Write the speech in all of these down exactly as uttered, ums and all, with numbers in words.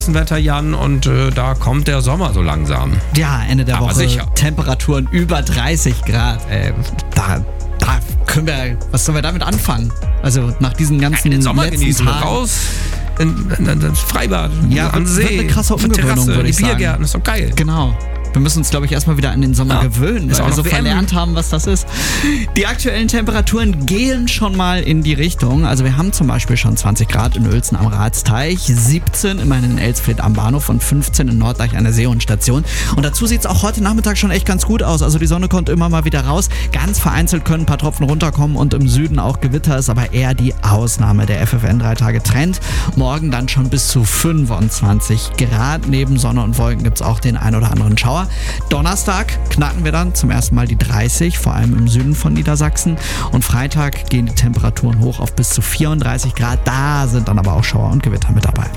Wetter, Jan, und äh, da kommt der Sommer so langsam. Ja, Ende der Aber Woche sicher. Temperaturen über dreißig Grad. Ey, da, da können wir, was sollen wir damit anfangen? Also nach diesen ganzen Den Sommer letzten genießen, Tagen. raus in, in, in das Freibad, Ja, an wird- See, wird eine krasse auf Umgewöhnung, Terrasse, würde ich die sagen. Biergärten, ist doch geil. Genau. Wir müssen uns, glaube ich, erstmal wieder an den Sommer Ja, gewöhnen, ist weil auch wir so noch W M. verlernt haben, was das ist. Die aktuellen Temperaturen gehen schon mal in die Richtung. Also wir haben zum Beispiel schon zwanzig Grad in Uelzen am Ratsteich, siebzehn immerhin in Elsfleth am Bahnhof und fünfzehn in Norddeich an der Seehundstation. Und dazu sieht es auch heute Nachmittag schon echt ganz gut aus. Also die Sonne kommt immer mal wieder raus. Ganz vereinzelt können ein paar Tropfen runterkommen und im Süden auch Gewitter, ist aber eher die Ausnahme. Der F F N drei Tage Trend. Morgen dann schon bis zu fünfundzwanzig Grad. Neben Sonne und Wolken gibt es auch den ein oder anderen Schauer. Donnerstag knacken wir dann zum ersten Mal die dreißig, vor allem im Süden von Niedersachsen. Und Freitag gehen die Temperaturen hoch auf bis zu vierunddreißig Grad. Da sind dann aber auch Schauer und Gewitter mit dabei.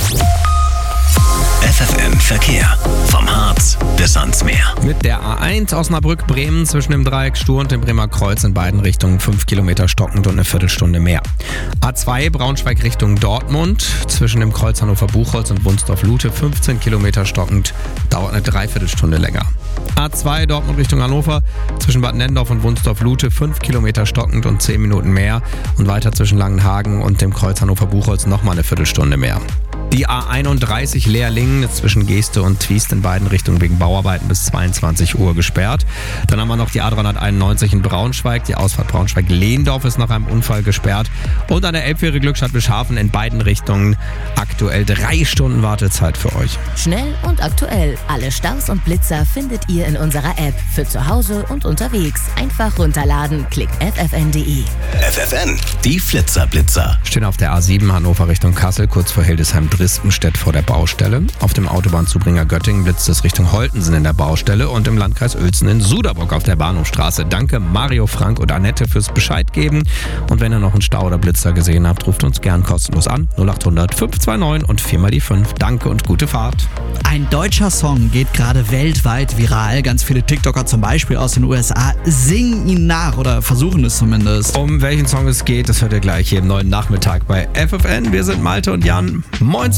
F F M Verkehr. Vom Harz bis ans Meer. Mit der A eins Osnabrück-Bremen zwischen dem Dreieck Stur und dem Bremer Kreuz in beiden Richtungen fünf Kilometer stockend und eine Viertelstunde mehr. A zwei Braunschweig Richtung Dortmund zwischen dem Kreuz Hannover-Buchholz und Wunsdorf-Lute fünfzehn Kilometer stockend, dauert eine Dreiviertelstunde länger. A zwei Dortmund Richtung Hannover zwischen Bad Nennendorf und Wunsdorf-Lute fünf Kilometer stockend und zehn Minuten mehr und weiter zwischen Langenhagen und dem Kreuz Hannover-Buchholz nochmal eine Viertelstunde mehr. Die A einunddreißig Leerlingen ist zwischen Geeste und Twiest in beiden Richtungen wegen Bauarbeiten bis zweiundzwanzig Uhr gesperrt. Dann haben wir noch die A dreihunderteinundneunzig in Braunschweig. Die Ausfahrt Braunschweig-Lehndorf ist nach einem Unfall gesperrt. Und an der Elbfähre Glückstadt Bischhafen in beiden Richtungen aktuell drei Stunden Wartezeit für euch. Schnell und aktuell. Alle Staus und Blitzer findet ihr in unserer App. Für zu Hause und unterwegs. Einfach runterladen. Klickt f f n punkt d e. F F N, die Flitzer-Blitzer. Stehen auf der A sieben Hannover Richtung Kassel, kurz vor Hildesheim-Drispenstedt vor der Baustelle. Auf dem Autobahnzubringer Göttingen blitzt es Richtung Holtensen in der Baustelle und im Landkreis Uelzen in Suderburg auf der Bahnhofstraße. Danke Mario, Frank und Annette fürs Bescheid geben. Und wenn ihr noch einen Stau oder Blitzer gesehen habt, ruft uns gern kostenlos an. null acht hundert fünf zwei neun und vier mal die fünf. Danke und gute Fahrt. Ein deutscher Song geht gerade weltweit viral. Ganz viele TikToker zum Beispiel aus den U S A singen ihn nach oder versuchen es zumindest. Um welchen Song es geht, das hört ihr gleich hier im neuen Nachmittag bei F F N. Wir sind Malte und Jan. Moin